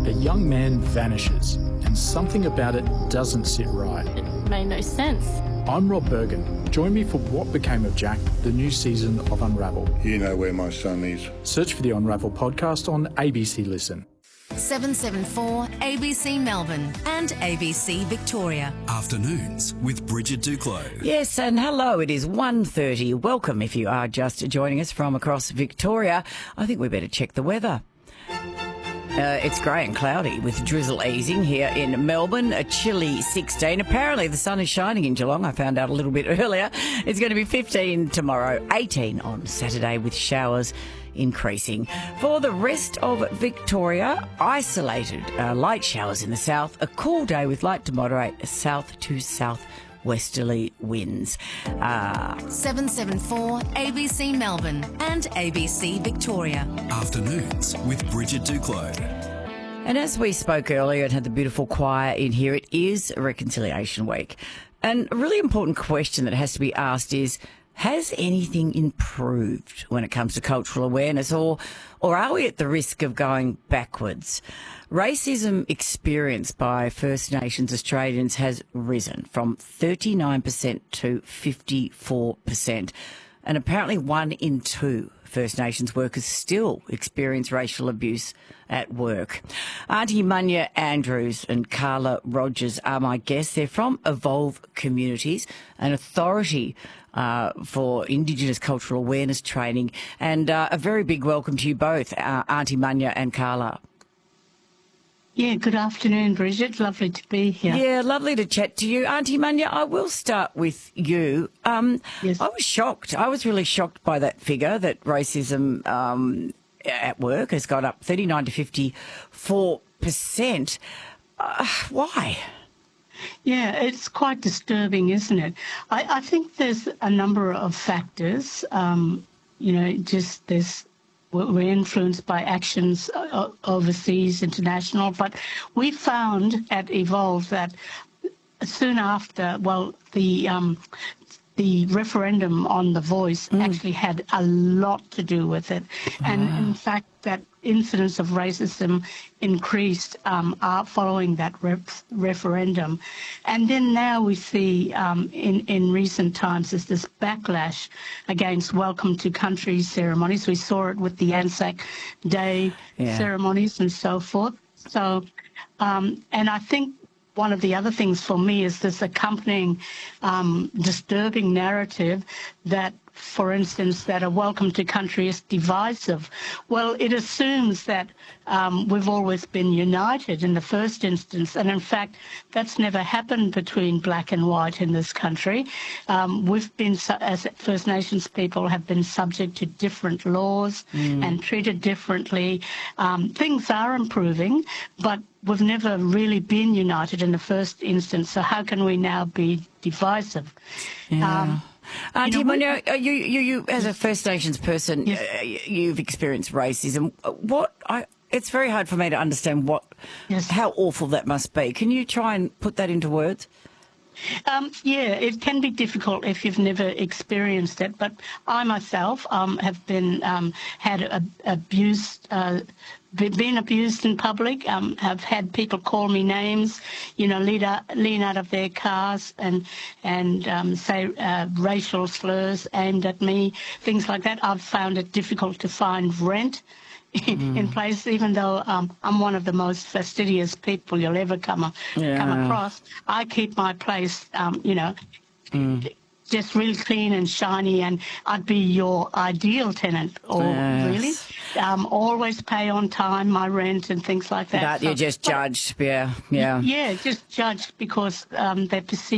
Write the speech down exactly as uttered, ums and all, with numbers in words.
A young man vanishes, and something about it doesn't sit right. It made no sense. I'm Rob Bergen. Join me for What Became of Jack, the new season of Unravel. You know where my son is. Search for the Unravel podcast on A B C Listen. seven seven four A B C Melbourne and A B C Victoria. Afternoons with Bridget Duclos. Yes, and hello, it is one thirty. Welcome if you are just joining us from across Victoria. I think we better check the weather. Uh, it's grey and cloudy with drizzle easing here in Melbourne, a chilly sixteen. Apparently the sun is shining in Geelong. I found out a little bit earlier. It's going to be fifteen tomorrow, eighteen on Saturday with showers increasing. For the rest of Victoria, isolated uh, light showers in the south, a cool day with light to moderate south to south westerly winds. Uh, seven seven four A B C Melbourne and A B C Victoria. Afternoons with Bridget Duclos. And as we spoke earlier and had the beautiful choir in here, it is Reconciliation Week. And a really important question that has to be asked is, has anything improved when it comes to cultural awareness, or or are we at the risk of going backwards? Racism experienced by First Nations Australians has risen from thirty-nine percent to fifty-four percent. And apparently one in two First Nations workers still experience racial abuse at work. Auntie Munya Andrews and Carla Rogers are my guests. They're from Evolve Communities, an authority uh, for Indigenous cultural awareness training. And uh, a very big welcome to you both, uh, Auntie Munya and Carla. Yeah, good afternoon, Bridget. Lovely to be here. Yeah, lovely to chat to you. Auntie Munya, I will start with you. Um, yes. I was shocked. I was really shocked by that figure that racism um, at work has gone up thirty-nine to fifty-four percent. Uh, why? Yeah, it's quite disturbing, isn't it? I, I think there's a number of factors. Um, you know, just there's we're influenced by actions overseas, international, but we found at Evolve that soon after, well, the um, the referendum on The Voice mm. actually had a lot to do with it. Wow. And in fact, that incidence of racism increased um, following that ref- referendum. And then now we see um, in, in recent times there's this backlash against Welcome to Country ceremonies. We saw it with the Anzac Day yeah. ceremonies and so forth. So, um, and I think one of the other things for me is this accompanying um, disturbing narrative that, for instance, that a welcome to country is divisive. Well, it assumes that um, we've always been united in the first instance, and in fact, that's never happened between black and white in this country. Um, we've been, as First Nations people, have been subject to different laws mm. and treated differently. Um, things are improving, but we've never really been united in the first instance, so how can we now be divisive? Yeah. Um, Auntie you know, Munya, you, you, you, as a First Nations person, yes. uh, you've experienced racism. What I, it's very hard for me to understand what, yes. how awful that must be. Can you try and put that into words? Um, yeah, it can be difficult if you've never experienced it. But I myself um, have been um, had a, abused. Uh, been abused in public, um, have had people call me names, you know, lean out, lean out of their cars and and um, say uh, racial slurs aimed at me, things like that. I've found it difficult to find rent mm. in place, even though um, I'm one of the most fastidious people you'll ever come, a, yeah. come across. I keep my place, um, you know, mm. just really clean and shiny, and I'd be your ideal tenant, or yes. really. Um, always pay on time my rent and things like that. But so, you're just judged, yeah, yeah. Yeah, just judged because um, they perceive